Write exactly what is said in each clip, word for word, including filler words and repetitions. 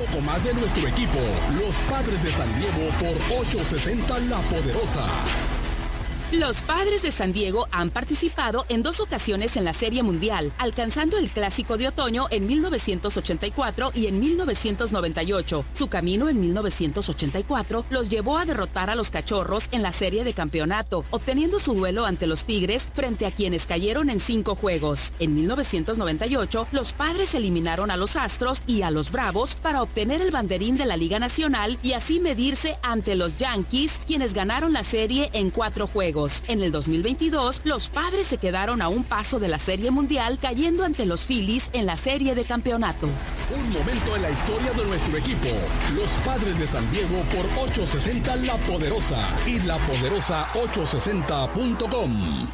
poco más de nuestro equipo, los Padres de San Diego por ochocientos sesenta La Poderosa. Los Padres de San Diego han participado en dos ocasiones en la Serie Mundial, alcanzando el Clásico de Otoño en mil novecientos ochenta y cuatro y en mil novecientos noventa y ocho. Su camino en mil novecientos ochenta y cuatro los llevó a derrotar a los Cachorros en la Serie de Campeonato, obteniendo su duelo ante los Tigres frente a quienes cayeron en cinco juegos. En mil novecientos noventa y ocho, los Padres eliminaron a los Astros y a los Bravos para obtener el banderín de la Liga Nacional y así medirse ante los Yankees, quienes ganaron la serie en cuatro juegos. En el dos mil veintidós, los Padres se quedaron a un paso de la Serie Mundial, cayendo ante los Phillies en la Serie de Campeonato. Un momento en la historia de nuestro equipo. Los Padres de San Diego por ochocientos sesenta La Poderosa y la poderosa ochocientos sesenta punto com.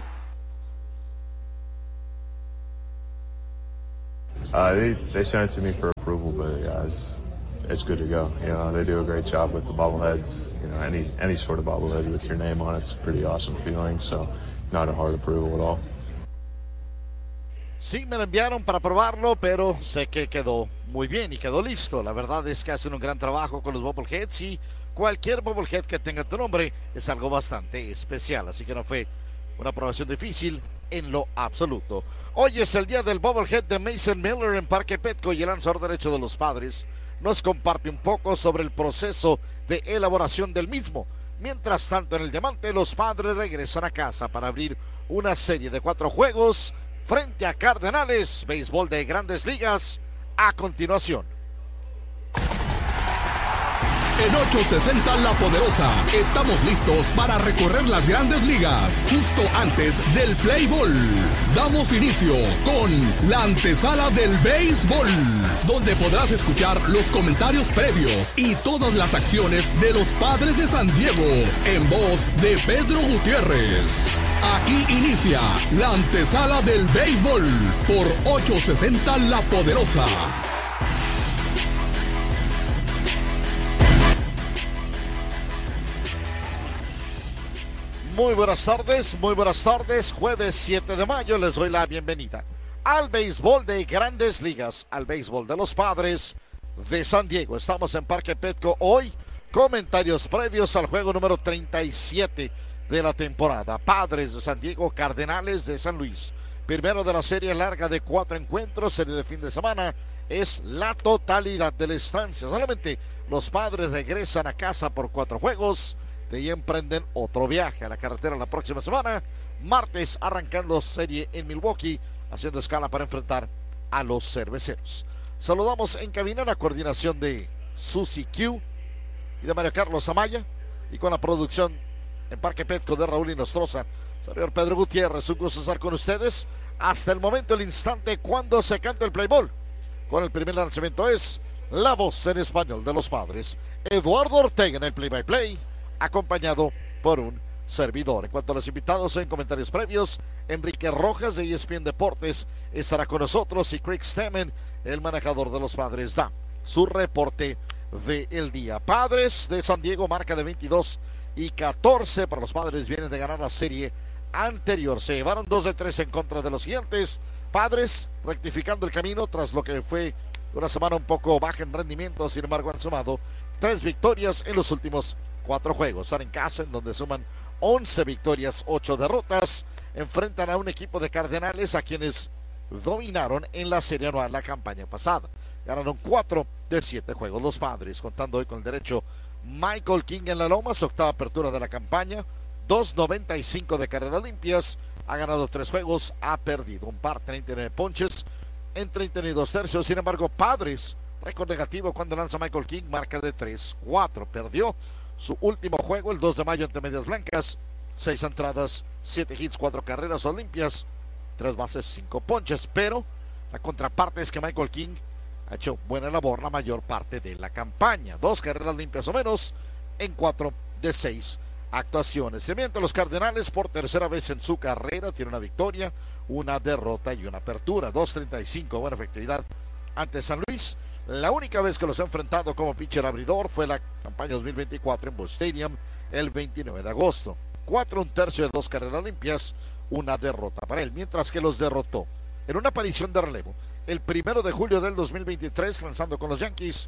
Uh, they, they sent it to me for approval, but yeah, it's, it's good to go. You know, they do a great job with the bobbleheads. You know, any any sort of bobblehead with your name on it's a pretty awesome feeling. So, not a hard approval at all. Sí, me lo enviaron para probarlo, pero sé que quedó muy bien y quedó listo. La verdad es que hacen un gran trabajo con los bobbleheads y cualquier bobblehead que tenga tu nombre es algo bastante especial. Así que no fue una aprobación difícil en lo absoluto. Hoy es el día del bobblehead de Mason Miller en Parque Petco y el lanzador derecho de los Padres nos comparte un poco sobre el proceso de elaboración del mismo. Mientras tanto, en el diamante, los Padres regresan a casa para abrir una serie de cuatro juegos frente a Cardenales. Béisbol de Grandes Ligas a continuación. En ochocientos sesenta La Poderosa, estamos listos para recorrer las Grandes Ligas, justo antes del Play Ball. Damos inicio con la antesala del béisbol, donde podrás escuchar los comentarios previos y todas las acciones de los Padres de San Diego, en voz de Pedro Gutiérrez. Aquí inicia la antesala del béisbol por ochocientos sesenta La Poderosa. Muy buenas tardes, muy buenas tardes. Jueves siete de mayo les doy la bienvenida al béisbol de Grandes Ligas, al béisbol de los Padres de San Diego. Estamos en Parque Petco hoy. Comentarios previos al juego número treinta y siete de la temporada. Padres de San Diego, Cardenales de San Luis. Primero de la serie larga de cuatro encuentros, serie de fin de semana. Es la totalidad de la estancia. Solamente los Padres regresan a casa por cuatro juegos. De ahí emprenden otro viaje a la carretera la próxima semana. Martes arrancando serie en Milwaukee, haciendo escala para enfrentar a los cerveceros. Saludamos en cabina la coordinación de Susi Q y de Mario Carlos Amaya, y con la producción en Parque Petco de Raúl Inostroza. Señor Pedro Gutiérrez, un gusto estar con ustedes. Hasta el momento, el instante cuando se canta el play ball. Con el primer lanzamiento es la voz en español de los Padres, Eduardo Ortega en el play-by-play, acompañado por un servidor. En cuanto a los invitados en comentarios previos, Enrique Rojas de E S P N Deportes estará con nosotros y Craig Stammen, el manejador de los Padres, da su reporte del día. Padres de San Diego, marca de veintidós y catorce para los Padres. Vienen de ganar la serie anterior. Se llevaron dos de tres en contra de los Gigantes. Padres rectificando el camino tras lo que fue una semana un poco baja en rendimiento. Sin embargo, han sumado tres victorias en los últimos cuatro juegos. Están en casa, en donde suman once victorias, ocho derrotas. Enfrentan a un equipo de Cardenales a quienes dominaron en la serie anual la campaña pasada. Ganaron cuatro de siete juegos los Padres, contando hoy con el derecho Michael King en la loma, su octava apertura de la campaña, dos noventa y cinco de carreras limpias. Ha ganado tres juegos, ha perdido un par, treinta y nueve ponches en treinta y dos tercios. Sin embargo, Padres, récord negativo cuando lanza Michael King, marca de tres cuatro. Perdió su último juego el dos de mayo ante Medias Blancas, seis entradas, siete hits, cuatro carreras limpias, tres bases, cinco ponches. Pero la contraparte es que Michael King ha hecho buena labor la mayor parte de la campaña, dos carreras limpias o menos en cuatro de seis actuaciones. Se miente los Cardenales por tercera vez en su carrera, tiene una victoria, una derrota y una apertura, dos treinta y cinco, buena efectividad ante San Luis. La única vez que los ha enfrentado como pitcher abridor fue la campaña dos mil veinticuatro en Busch Stadium el veintinueve de agosto. Cuatro, un tercio de dos carreras limpias, una derrota para él, mientras que los derrotó en una aparición de relevo el primero de julio del dos mil veintitrés, lanzando con los Yankees,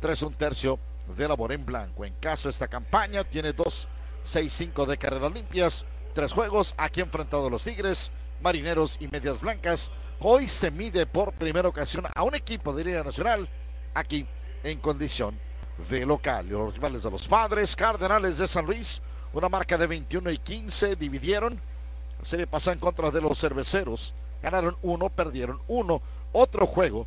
tres un tercio de labor en blanco. En caso de esta campaña tiene dos seis cinco de carreras limpias, tres juegos. Aquí ha enfrentado a los Tigres, Marineros y Medias Blancas. Hoy se mide por primera ocasión a un equipo de Liga Nacional aquí en condición de local. Los rivales de los Padres, Cardenales de San Luis, una marca de veintiuno y quince, dividieron. La serie pasó en contra de los Cerveceros, ganaron uno, perdieron uno. Otro juego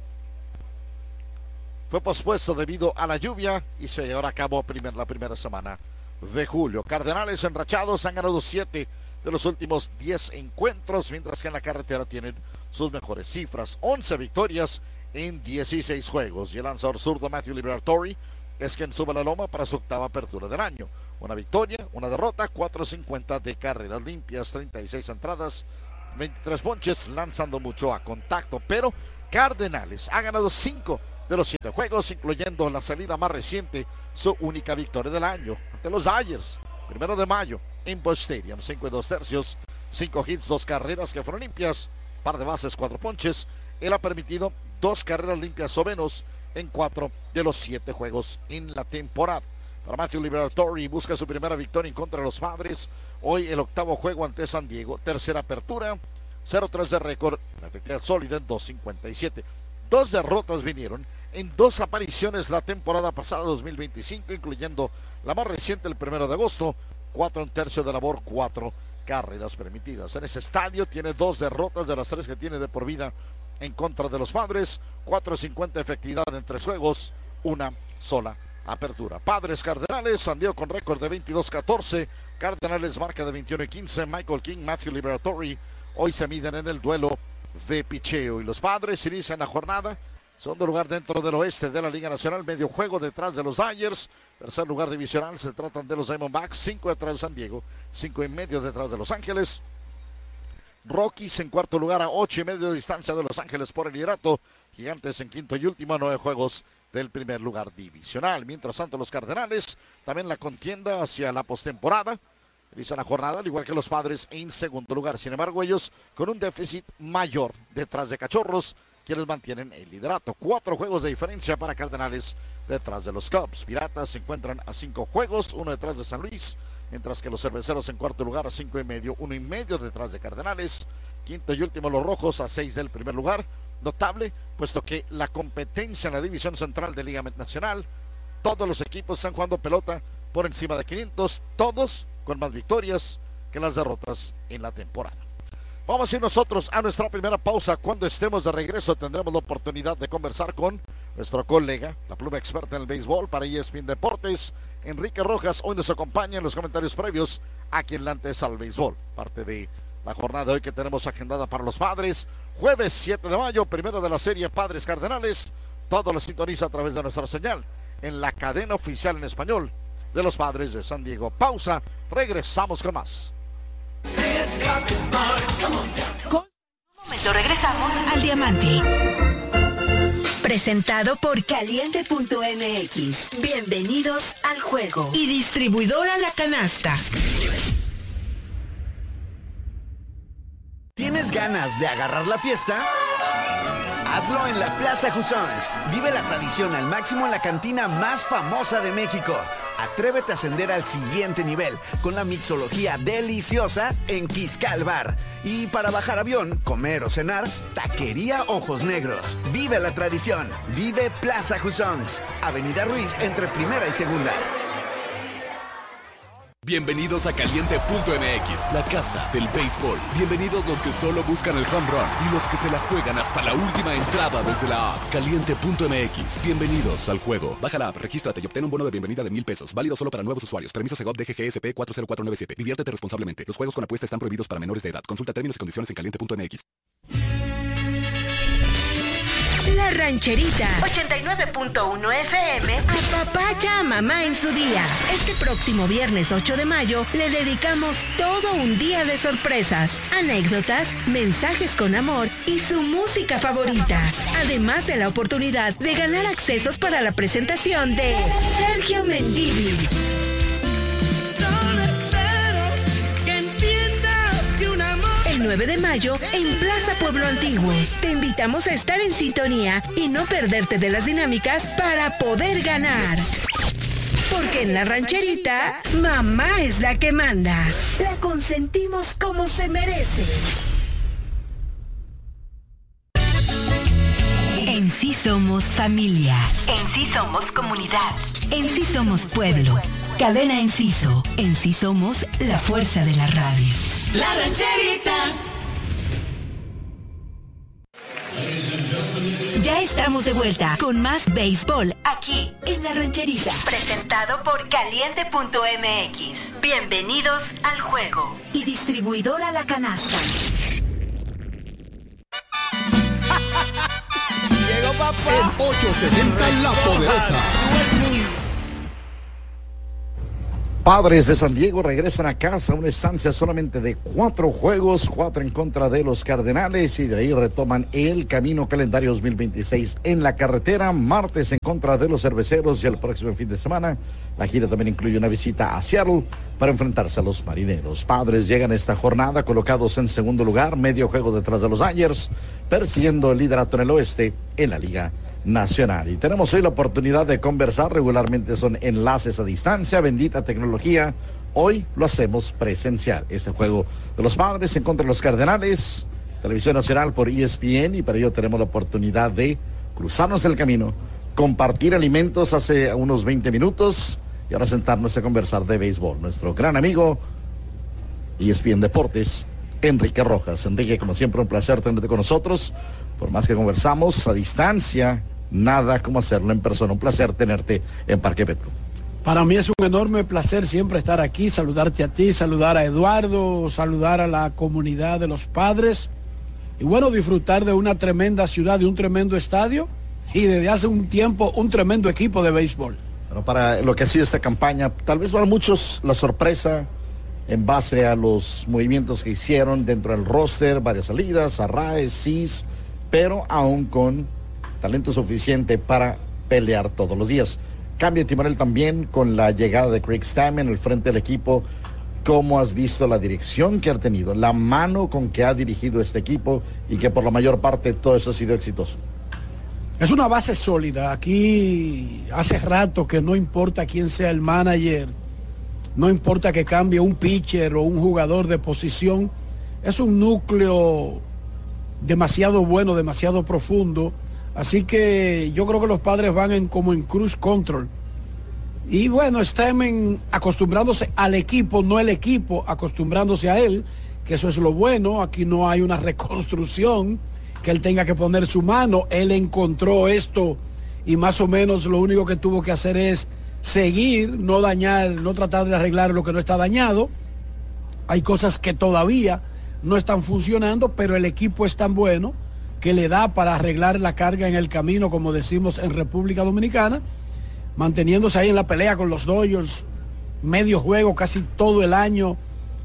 fue pospuesto debido a la lluvia y se llevará a cabo primer, la primera semana de julio. Cardenales enrachados han ganado siete de los últimos diez encuentros, mientras que en la carretera tienen sus mejores cifras, once victorias en dieciséis juegos. Y el lanzador zurdo Matthew Liberatore es quien sube la loma para su octava apertura del año. Una victoria, una derrota, cuatro cincuenta de carreras limpias, treinta y seis entradas, veintitrés ponches, lanzando mucho a contacto. Pero Cardenales ha ganado cinco de los siete juegos, incluyendo la salida más reciente, su única victoria del año ante los Dodgers, primero de mayo en Busch Stadium. Cinco y dos tercios, cinco hits, dos carreras que fueron limpias, par de bases, cuatro ponches. Él ha permitido dos carreras limpias o menos en cuatro de los siete juegos en la temporada. Para Matthew Liberatore, busca su primera victoria en contra de los Padres. Hoy el octavo juego ante San Diego, tercera apertura, cero tres de récord, la efectividad sólida en dos cincuenta y siete. Dos derrotas vinieron en dos apariciones la temporada pasada dos mil veinticinco, incluyendo la más reciente el primero de agosto, cuatro un tercio de labor, cuatro carreras permitidas. En ese estadio tiene dos derrotas de las tres que tiene de por vida en contra de los Padres, cuatro cincuenta efectividad en tres juegos, una sola apertura. Padres Cardenales, San Diego con récord de veintidós catorce, Cardenales marca de veintiuno y quince, Michael King, Matthew Liberatore, hoy se miden en el duelo de picheo. Y los Padres inician la jornada, segundo lugar dentro del oeste de la Liga Nacional, medio juego detrás de los Dodgers. Tercer lugar divisional se tratan de los Diamondbacks, cinco detrás de San Diego, cinco y medio detrás de Los Ángeles. Rockies en cuarto lugar a ocho y medio de distancia de Los Ángeles por el liderato. Gigantes en quinto y último, nueve juegos del primer lugar divisional. Mientras tanto los Cardenales también la contienda hacia la postemporada. Inician la jornada al igual que los Padres en segundo lugar. Sin embargo, ellos con un déficit mayor detrás de Cachorros, quienes mantienen el liderato. Cuatro juegos de diferencia para Cardenales detrás de los Cubs. Piratas se encuentran a cinco juegos, uno detrás de San Luis, mientras que los Cerveceros en cuarto lugar a cinco y medio, uno y medio detrás de Cardenales. Quinto y último los Rojos a seis del primer lugar. Notable, puesto que la competencia en la división central de Liga Nacional, todos los equipos están jugando pelota por encima de quinientos, todos con más victorias que las derrotas en la temporada. Vamos a ir nosotros a nuestra primera pausa. Cuando estemos de regreso tendremos la oportunidad de conversar con nuestro colega, la pluma experta en el béisbol para E S P N Deportes, Enrique Rojas. Hoy nos acompaña en los comentarios previos aquí en la antesala al béisbol. Parte de la jornada de hoy que tenemos agendada para los Padres. Jueves siete de mayo, primero de la serie Padres Cardenales. Todo lo sintoniza a través de nuestra señal en la cadena oficial en español de los Padres de San Diego. Pausa, regresamos con más. Con un momento regresamos al Diamante. Presentado por Caliente punto M X. Bienvenidos al juego. Y distribuidora La Canasta. ¿Tienes ganas de agarrar la fiesta? Hazlo en la Plaza Jusons. Vive la tradición al máximo en la cantina más famosa de México. Atrévete a ascender al siguiente nivel con la mixología deliciosa en Quiscal Bar. Y para bajar avión, comer o cenar, Taquería Ojos Negros. Vive la tradición. Vive Plaza Jusons. Avenida Ruiz entre primera y segunda. Bienvenidos a Caliente punto M X, la casa del béisbol. Bienvenidos los que solo buscan el home run y los que se la juegan hasta la última entrada desde la app. Caliente punto M X, bienvenidos al juego. Baja la app, regístrate y obtén un bono de bienvenida de mil pesos. Válido solo para nuevos usuarios. Permiso Segov D G G S P cuatro cero cuatro nueve siete. Diviértete responsablemente. Los juegos con apuesta están prohibidos para menores de edad. Consulta términos y condiciones en Caliente punto M X. La Rancherita ochenta y nueve punto uno F M apapacha a mamá en su día. Este próximo viernes ocho de mayo le dedicamos todo un día de sorpresas, anécdotas, mensajes con amor y su música favorita. Además de la oportunidad de ganar accesos para la presentación de Sergio Mendívil. y nueve de mayo en Plaza Pueblo Antiguo. Te invitamos a estar en sintonía y no perderte de las dinámicas para poder ganar. Porque en la rancherita, mamá es la que manda. La consentimos como se merece. En sí somos familia. En sí somos comunidad. En sí somos pueblo. Cadena Enciso. En sí somos la fuerza de la radio. La rancherita. Ya estamos de vuelta con más béisbol Aquí, en la rancherita. presentado por caliente punto m x. Bienvenidos al juego. Y distribuidora La Canasta. Llegó papá. En ochocientos sesenta La Poderosa. Padres de San Diego regresan a casa, una estancia solamente de cuatro juegos, cuatro en contra de los Cardenales, y de ahí retoman el camino calendario dos mil veintiséis en la carretera, martes en contra de los Cerveceros, y el próximo fin de semana la gira también incluye una visita a Seattle para enfrentarse a los Marineros. Padres llegan esta jornada colocados en segundo lugar, medio juego detrás de los Dodgers, persiguiendo el liderato en el oeste en la Liga Nacional. Y tenemos hoy la oportunidad de conversar. Regularmente son enlaces a distancia, bendita tecnología. Hoy lo hacemos presencial. Este juego de los Padres en contra de los Cardenales, Televisión Nacional por E S P N, y para ello tenemos la oportunidad de cruzarnos el camino, compartir alimentos hace unos veinte minutos y ahora sentarnos a conversar de béisbol. Nuestro gran amigo E S P N Deportes, Enrique Rojas. Enrique, como siempre, un placer tenerte con nosotros. Por más que conversamos a distancia, nada como hacerlo en persona. Un placer tenerte en Parque Petco. Para mí es un enorme placer siempre estar aquí, saludarte a ti, saludar a Eduardo, saludar a la comunidad de los Padres y bueno, disfrutar de una tremenda ciudad, de un tremendo estadio y desde hace un tiempo un tremendo equipo de béisbol. Bueno, para lo que ha sido esta campaña, tal vez para muchos la sorpresa en base a los movimientos que hicieron dentro del roster, varias salidas, Arraez, Cis, pero aún con talento suficiente para pelear todos los días. Cambia de timonel también con la llegada de Craig Stammen al frente del equipo. ¿Cómo has visto la dirección que ha tenido, la mano con que ha dirigido este equipo y que por la mayor parte todo eso ha sido exitoso? Es una base sólida. Aquí hace rato que no importa quién sea el manager, no importa que cambie un pitcher o un jugador de posición, es un núcleo demasiado bueno, demasiado profundo. Así que yo creo que los Padres van en, como en cruise control. Y bueno, Stammen acostumbrándose al equipo, no el equipo acostumbrándose a él, que eso es lo bueno. Aquí no hay una reconstrucción que él tenga que poner su mano. Él encontró esto y más o menos lo único que tuvo que hacer es seguir, no dañar, no tratar de arreglar lo que no está dañado. Hay cosas que todavía no están funcionando, pero el equipo es tan bueno que le da para arreglar la carga en el camino, como decimos en República Dominicana, manteniéndose ahí en la pelea con los Dodgers, medio juego casi todo el año,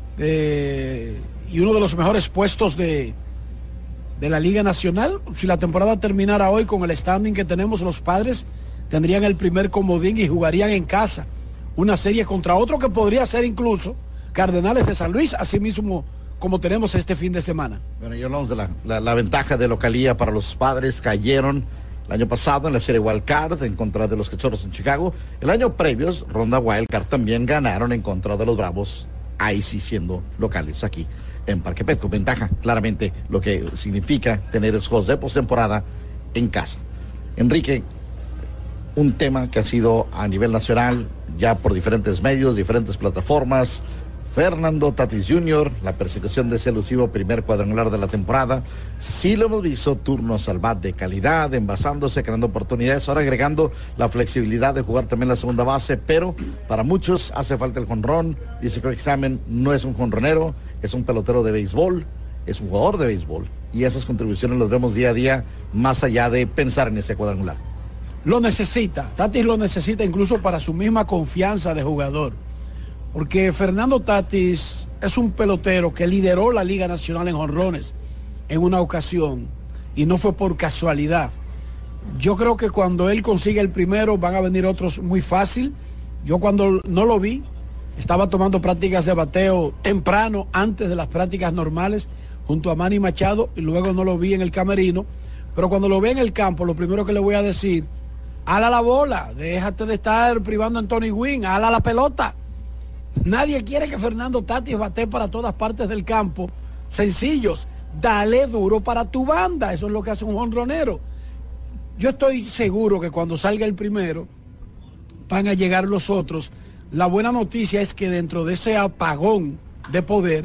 eh, y uno de los mejores puestos de, de la Liga Nacional. Si la temporada terminara hoy con el standing que tenemos, los Padres tendrían el primer comodín y jugarían en casa una serie contra otro que podría ser incluso Cardenales de San Luis, así mismo como tenemos este fin de semana. Bueno, ya hablamos de la, la, la ventaja de localía para los Padres. Cayeron el año pasado en la serie Wild Card en contra de los Cachorros en Chicago. El año previo, ronda Wild Card, también ganaron en contra de los Bravos, ahí sí siendo locales aquí en Parque Petco. Ventaja, claramente, lo que significa tener esos juegos de postemporada en casa. Enrique, un tema que ha sido a nivel nacional, ya por diferentes medios, diferentes plataformas. Fernando Tatis junior, la persecución de ese elusivo primer cuadrangular de la temporada. Sí lo hemos visto, turnos al bat de calidad, envasándose, creando oportunidades, ahora agregando la flexibilidad de jugar también la segunda base, pero para muchos hace falta el jonrón. Dice Craig Stammen, no es un jonronero, es un pelotero de béisbol, es un jugador de béisbol, y esas contribuciones las vemos día a día, más allá de pensar en ese cuadrangular. Lo necesita, Tatis lo necesita incluso para su misma confianza de jugador. Porque Fernando Tatis es un pelotero que lideró la Liga Nacional en jonrones en una ocasión y no fue por casualidad. Yo creo que cuando él consiga el primero van a venir otros muy fácil. Yo cuando no lo vi, estaba tomando prácticas de bateo temprano, antes de las prácticas normales, junto a Manny Machado y luego no lo vi en el camerino, pero cuando lo ve en el campo, lo primero que le voy a decir, ala la bola, déjate de estar privando a Tony Gwynn, ala la pelota. Nadie quiere que Fernando Tatis bate para todas partes del campo, sencillos, dale duro para tu banda, eso es lo que hace un jonronero. Yo estoy seguro que cuando salga el primero, van a llegar los otros. La buena noticia es que dentro de ese apagón de poder,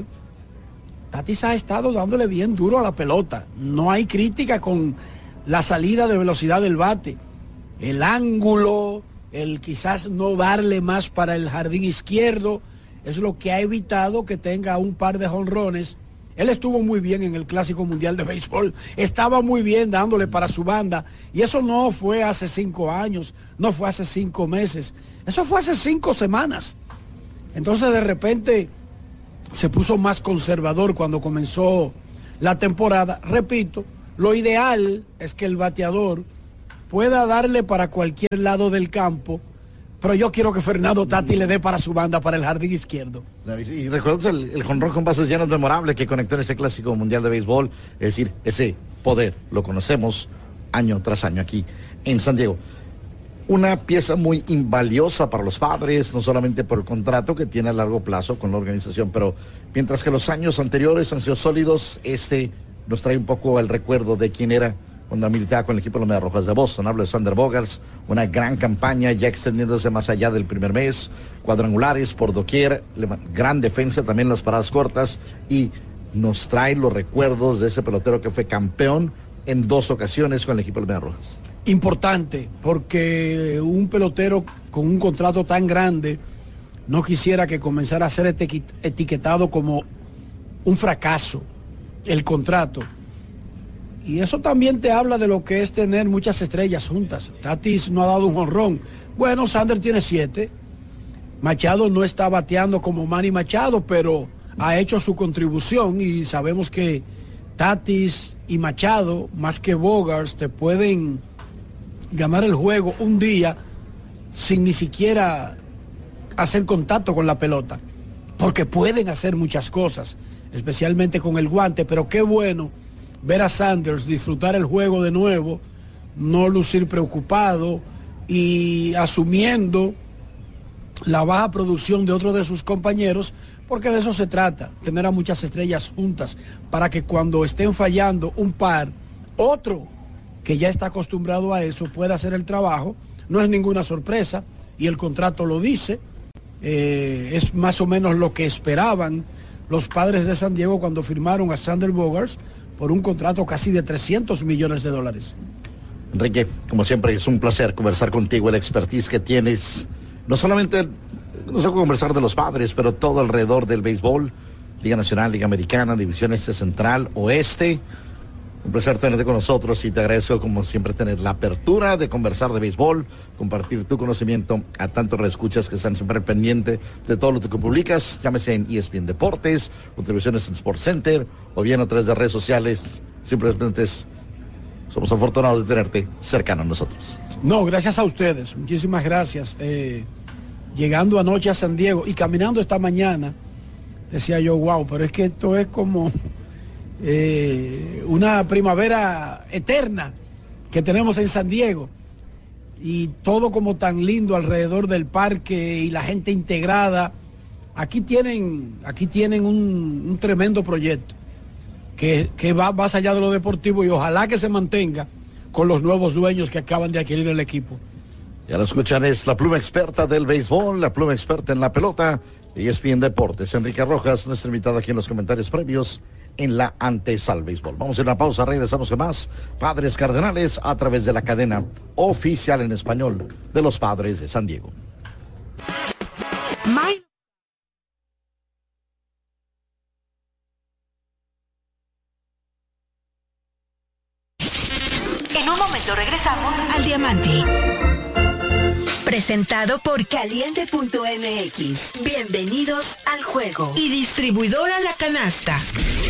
Tatis ha estado dándole bien duro a la pelota. No hay crítica con la salida de velocidad del bate. El ángulo, el quizás no darle más para el jardín izquierdo, es lo que ha evitado que tenga un par de jonrones. Él estuvo muy bien en el Clásico Mundial de Béisbol, estaba muy bien dándole para su banda, y eso no fue hace cinco años, no fue hace cinco meses, eso fue hace cinco semanas. Entonces de repente se puso más conservador cuando comenzó la temporada. Repito, lo ideal es que el bateador pueda darle para cualquier lado del campo, pero yo quiero que Fernando Tatis le dé para su banda, para el jardín izquierdo. Y recuerdas el, el jonrón con bases llenas memorable que conectó en ese Clásico Mundial de Béisbol, es decir, ese poder, lo conocemos año tras año aquí en San Diego. Una pieza muy invaliosa para los Padres, no solamente por el contrato que tiene a largo plazo con la organización, pero mientras que los años anteriores han sido sólidos, este nos trae un poco el recuerdo de quién era cuando militaba con el equipo de los Medias Rojas de Boston. Hablo de Xander Bogaerts, una gran campaña ya extendiéndose más allá del primer mes, cuadrangulares por doquier, gran defensa también en las paradas cortas, y nos trae los recuerdos de ese pelotero que fue campeón en dos ocasiones con el equipo de los Medias Rojas. Importante, porque un pelotero con un contrato tan grande no quisiera que comenzara a ser etiquetado como un fracaso el contrato. Y eso también te habla de lo que es tener muchas estrellas juntas. Tatis no ha dado un jonrón. Bueno, Xander tiene siete. Machado no está bateando como Manny Machado, pero ha hecho su contribución, y sabemos que Tatis y Machado, más que Bogaerts, te pueden ganar el juego un día sin ni siquiera hacer contacto con la pelota, porque pueden hacer muchas cosas, especialmente con el guante. Pero qué bueno ver a Sanders disfrutar el juego de nuevo, no lucir preocupado y asumiendo la baja producción de otros de sus compañeros, porque de eso se trata, tener a muchas estrellas juntas, para que cuando estén fallando un par, otro que ya está acostumbrado a eso pueda hacer el trabajo. No es ninguna sorpresa, y el contrato lo dice, eh, es más o menos lo que esperaban los Padres de San Diego cuando firmaron a Xander Bogaerts por un contrato casi de trescientos millones de dólares. Enrique, como siempre es un placer conversar contigo, el expertise que tienes, no solamente, no solo conversar de los Padres, pero todo alrededor del béisbol, Liga Nacional, Liga Americana, División Este, Central, Oeste. Un placer tenerte con nosotros, y te agradezco como siempre tener la apertura de conversar de béisbol, compartir tu conocimiento a tantos reescuchas que están siempre pendientes de todo lo que publicas, llámese en E S P N Deportes, o televisiones en Sports Center, o bien a través de redes sociales. Simplemente somos afortunados de tenerte cercano a nosotros. No, gracias a ustedes, muchísimas gracias. Eh, llegando anoche a San Diego y caminando esta mañana, decía yo, wow, pero es que esto es como Eh, una primavera eterna que tenemos en San Diego, y todo como tan lindo alrededor del parque y la gente integrada. Aquí tienen, aquí tienen un, un tremendo proyecto que, que va más allá de lo deportivo, y ojalá que se mantenga con los nuevos dueños que acaban de adquirir el equipo. Ya lo escuchan, es la pluma experta del béisbol, la pluma experta en la pelota, E S P N Deportes, Enrique Rojas, nuestro invitado aquí en los comentarios previos en la antesala al béisbol. Vamos a una pausa, regresamos con más Padres Cardenales a través de la cadena oficial en español de los Padres de San Diego. My... En un momento regresamos al Diamante. Presentado por Caliente punto M X. Bienvenidos al juego. Y distribuidora La Canasta.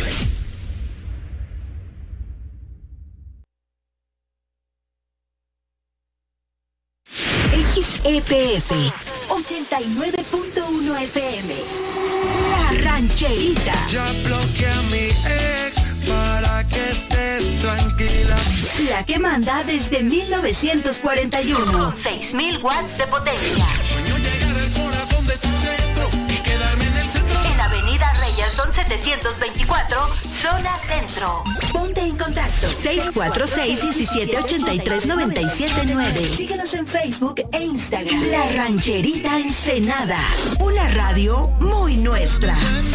X E P F ochenta y nueve punto uno F M. La Rancherita. Ya bloqueé a mi ex. tranquila. La que manda desde mil novecientos cuarenta y uno. Con seis mil watts de potencia. Sueño llegar al corazón de tu centro y quedarme en el centro. En Avenida Reyerson setecientos veinticuatro, zona centro. Ponte en contacto seis cuatro seis, diecisiete ochenta y tres, noventa y siete nueve. Síguenos en Facebook e Instagram. La Rancherita Ensenada. Una radio muy nuestra.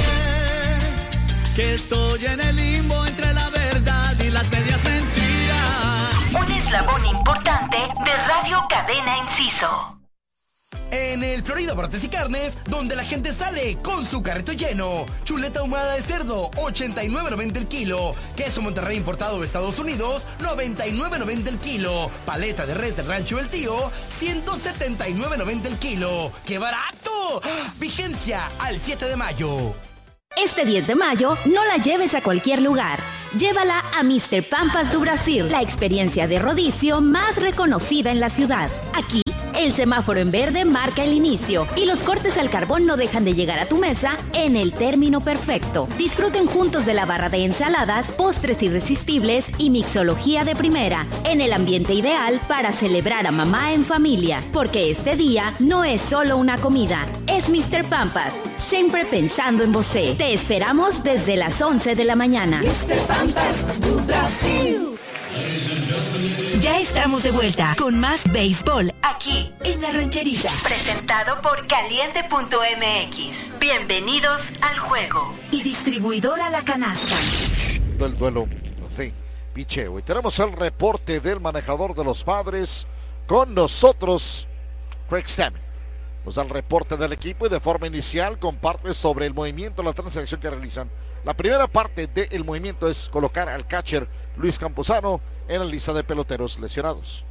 Que estoy en el limbo entre la verdad y las medias mentiras. Un eslabón importante de Radio Cadena Inciso. En el Florida Barrotes y Carnes, donde la gente sale con su carrito lleno. Chuleta ahumada de cerdo, ochenta y nueve noventa el kilo. Queso Monterrey importado de Estados Unidos, noventa y nueve noventa el kilo. Paleta de res del Rancho del Tío, ciento setenta y nueve noventa el kilo. ¡Qué barato! Vigencia al siete de mayo. Este diez de mayo, no la lleves a cualquier lugar. Llévala a mister Pampas do Brasil, la experiencia de rodicio más reconocida en la ciudad. Aquí, el semáforo en verde marca el inicio y los cortes al carbón no dejan de llegar a tu mesa en el término perfecto. Disfruten juntos de la barra de ensaladas, postres irresistibles y mixología de primera, en el ambiente ideal para celebrar a mamá en familia, porque este día no es solo una comida, es mister Pampas, siempre pensando en você. Te esperamos desde las once de la mañana. mister Pampas do Brasil. Ya estamos de vuelta con más béisbol aquí en La Rancherita. Presentado por caliente punto m x. Bienvenidos al juego. Y distribuidora La Canasta. Del duelo de picheo. Y tenemos el reporte del manejador de los Padres con nosotros, Craig Stammen. Nos da el reporte del equipo y de forma inicial comparte sobre el movimiento, la transacción que realizan. La primera parte del movimiento es colocar al catcher Luis Campuzano en la lista de peloteros lesionados.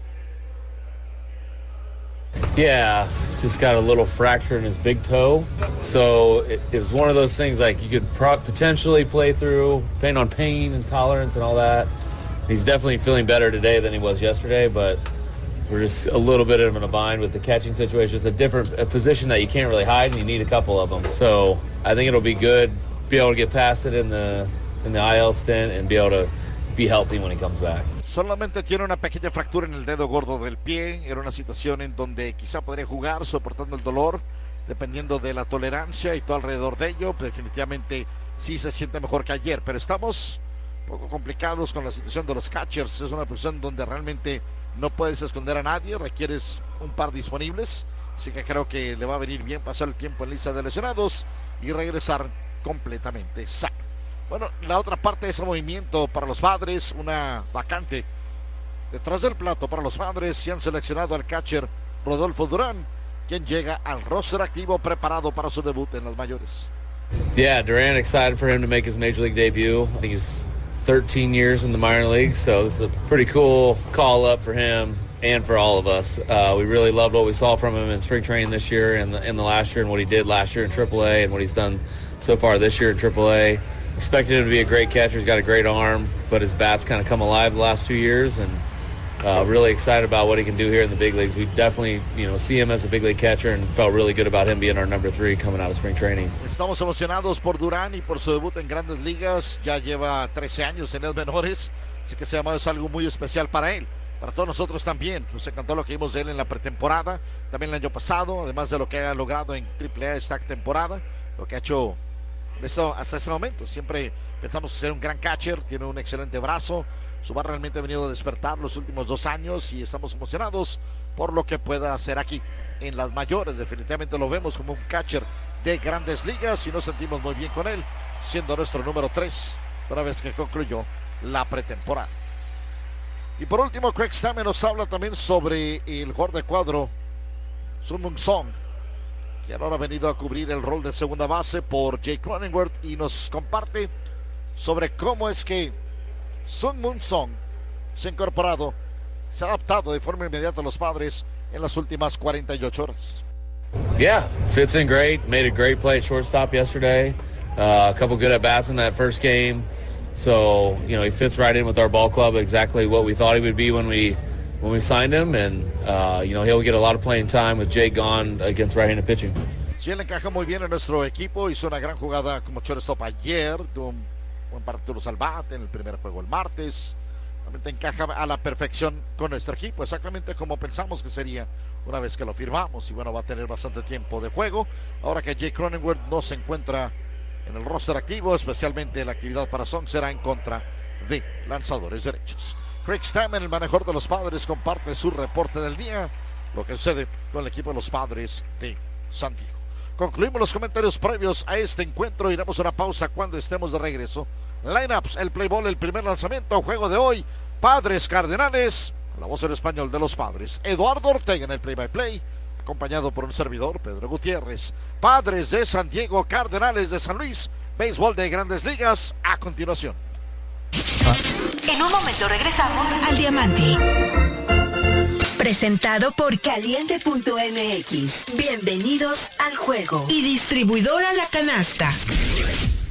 Yeah, just got a little fracture in his big toe. So it, it was one of those things like you could pro- potentially play through, depending on pain and tolerance and all that. He's definitely feeling better today than he was yesterday, but we're just a little bit in a bind with the catching situation. It's a different a position that you can't really hide, and you need a couple of them. So I think it'll be good, be able to get past it in the in the I L stint and be able to be healthy when he comes back. Solamente tiene una pequeña fractura en el dedo gordo del pie. Era una situación en donde quizá podría jugar soportando el dolor, dependiendo de la tolerancia y todo alrededor de ello. Definitivamente sí se siente mejor que ayer, pero estamos un poco complicados con la situación de los catchers. Es una posición donde realmente no puedes esconder a nadie, requieres un par disponibles, así que creo que le va a venir bien pasar el tiempo en lista de lesionados y regresar completamente sano. Bueno, la otra parte de ese movimiento para los Padres, una vacante detrás del plato para los Padres, y han seleccionado al catcher Rodolfo Durán, quien llega al roster activo preparado para su debut en las mayores. Yeah, Durán, excited for him to make his major league debut. I think he's thirteen years in the minor leagues, so this is a pretty cool call up for him and for all of us. Uh, we really loved what we saw from him in spring training this year and the, in the last year, and what he did last year in triple A and what he's done so far this year in triple A. Expected him to be a great catcher. He's got a great arm, but his bat's kind of come alive the last two years, and uh, really excited about what he can do here in the big leagues. We definitely, you know, see him as a big league catcher and felt really good about him being our number three coming out of spring training. Estamos emocionados por Durán y por su debut en Grandes Ligas. Ya lleva trece años en las menores, así que se llama es algo muy especial para él. Para todos nosotros también. Nos encantó lo que vimos de él en la pretemporada, también el año pasado, además de lo que ha logrado en triple A esta temporada, lo que ha hecho eso hasta ese momento. Siempre pensamos que será un gran catcher, tiene un excelente brazo, su bar realmente ha venido a despertar los últimos dos años y estamos emocionados por lo que pueda hacer aquí en las mayores. Definitivamente lo vemos como un catcher de Grandes Ligas y nos sentimos muy bien con él, siendo nuestro número tres una vez que concluyó la pretemporada. Y por último, Craig Stammen nos habla también sobre el jugador de cuadro Sun-Moon Song, que ahora ha venido a cubrir el rol de segunda base por Jake Cronenworth, y nos comparte sobre cómo es que Sun-Moon Song se ha incorporado, se ha adaptado de forma inmediata a los Padres en las últimas cuarenta y ocho horas. Yeah, fits in great. Made a great play at shortstop yesterday. Uh, a couple good at-bats in that first game. So, you know, he fits right in with our ball club, exactly what we thought he would be when we when we signed him, and uh, you know, he'll get a lot of playing time with Jay gone against right-handed pitching. Sí, él encaja muy bien en nuestro equipo, hizo una gran jugada como shortstop ayer, tuvo un buen partido al bate en el primer juego el martes, realmente encaja a la perfección con nuestro equipo, exactamente como pensamos que sería una vez que lo firmamos. Y bueno, va a tener bastante tiempo de juego ahora que Jake Cronenworth no se encuentra en el roster activo, especialmente la actividad para Song será en contra de lanzadores derechos. Craig Stammen, el manejador de los Padres, comparte su reporte del día, lo que sucede con el equipo de los Padres de San Diego. Concluimos los comentarios previos a este encuentro. Iremos a una pausa cuando estemos de regreso. Lineups, el play ball, el primer lanzamiento, juego de hoy, Padres Cardenales. La voz en español de los Padres, Eduardo Ortega en el play by play, acompañado por un servidor, Pedro Gutiérrez. Padres de San Diego, Cardenales de San Luis, béisbol de Grandes Ligas a continuación. En un momento regresamos al Diamante. Presentado por Caliente punto M X. Bienvenidos al juego. Y distribuidora La Canasta.